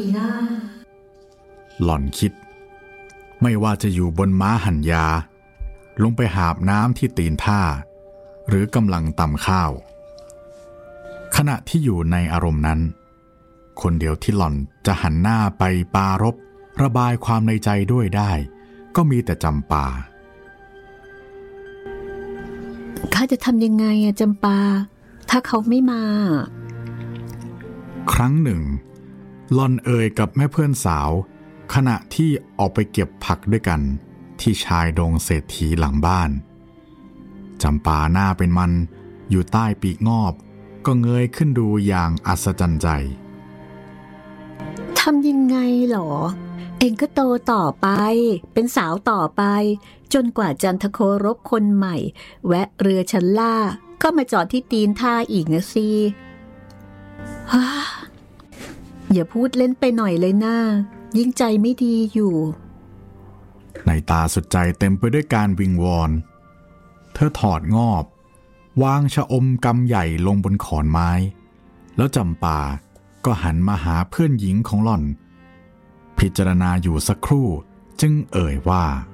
ดีนะหล่อนคิดไม่ว่าจะอยู่บนม้าหันยาลงไปหาบน้ำที่ตีนท่าหรือกำลังตำข้าวขณะที่อยู่ในอารมณ์นั้นคนเดียวที่หล่อนจะหันหน้าไปปรารภระบายความในใจด้วยได้ก็มีแต่จำปาข้าจะทำยังไงอะจำปาถ้าเขาไม่มาครั้งหนึ่งหล่อนเอ่ยกับแม่เพื่อนสาวขณะที่ออกไปเก็บผักด้วยกันที่ชายดงเศรษฐีหลังบ้านจำปาหน้าเป็นมันอยู่ใต้ปีกงอบก็เงยขึ้นดูอย่างอัศจรรย์ใจทำยังไงหรอเองก็โตต่อไปเป็นสาวต่อไปจนกว่าจันทโครบคนใหม่แวะเรือชันล่าก็มาจอดที่ตีนท่าอีกนะสิอย่าพูดเล่นไปหน่อยเลยนะยิ่งใจไม่ดีอยู่ในตาสุดใจเต็มไปด้วยการวิงวอนเธอถอดงอบวางชะอมกำใหญ่ลงบนขอนไม้แล้วจำปาก็หันมาหาเพื่อนหญิงของหล่อนพิจารณาอยู่สักครู่จึงเอ่ยว่า